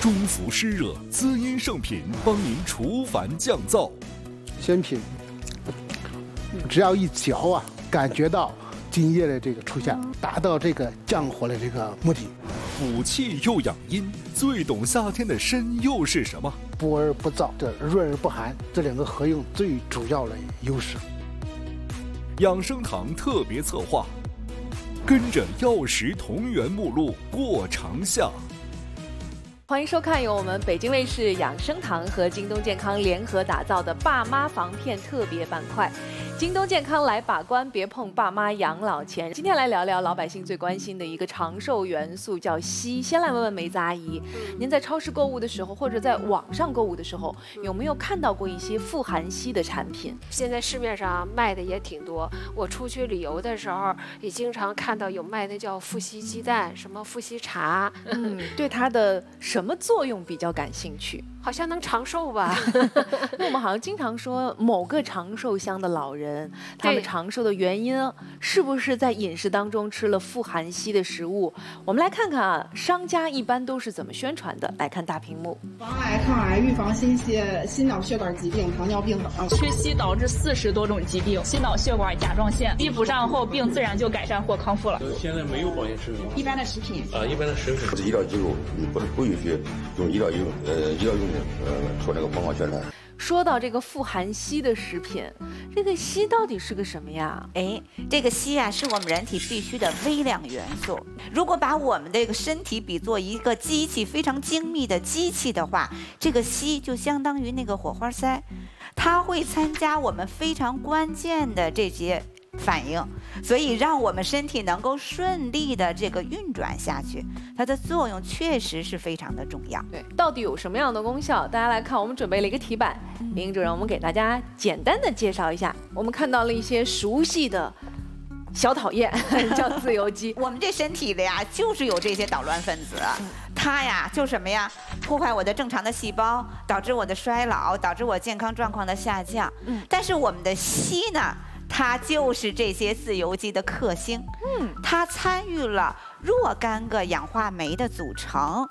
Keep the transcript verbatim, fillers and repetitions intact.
中服湿热滋阴圣品，帮您除烦降燥。 鲜品，只要一嚼啊，感觉到津液的这个出现，达到这个降火的这个目的。 补气又养阴，最懂夏天的参又是什么？ 补而不燥，这润而不寒，这两个合用最主要的优势。 养生堂特别策划，跟着药食同源目录过长夏。 欢迎收看由我们北京卫视养生堂和京东健康联合打造的爸妈防骗特别板块。京东健康来把关，别碰爸妈养老钱。今天来聊聊老百姓最关心的一个长寿元素，叫硒。先来问问梅子阿姨，您在超市购物的时候，或者在网上购物的时候，有没有看到过一些富含硒的产品？ 现在市面上卖的也挺多，我出去旅游的时候也经常看到有卖的叫富硒鸡蛋，什么富硒茶。 嗯，对它的什么作用比较感兴趣？ 好像能长寿吧？ 那我们好像经常说某个长寿乡的老人，他们长寿的原因是不是在饮食当中吃了富含硒的食物？我们来看看啊，商家一般都是怎么宣传的？来看大屏幕。 防癌抗癌，预防心血、心脑血管疾病、糖尿病等。 缺硒导致四十多种疾病，心脑血管甲状腺，硒补上后，病自然就改善或康复了。 现在没有保健食品， 一般的食品啊，一般的食品。 不是医疗机构，你不是不允许用医疗用呃医疗用品呃做这个广告宣传。 说到这个富含硒的食品，这个硒到底是个什么呀？ 哎，这个硒啊，是我们人体必需的微量元素。如果把我们这个身体比作一个机器，非常精密的机器的话，这个硒就相当于那个火花塞，它会参加我们非常关键的这些反应，所以让我们身体能够顺利的这个运转下去，它的作用确实是非常的重要。 对，到底有什么样的功效？大家来看，我们准备了一个题板，林主任，我们给大家简单的介绍一下。我们看到了一些熟悉的小讨厌，叫自由基。 我们这身体里呀，就是有这些捣乱分子，它呀就什么呀，破坏我的正常的细胞，导致我的衰老，导致我健康状况的下降。嗯，但是我们的硒呢？它就是这些自由基的克星，嗯，它参与了若干个氧化酶的组成，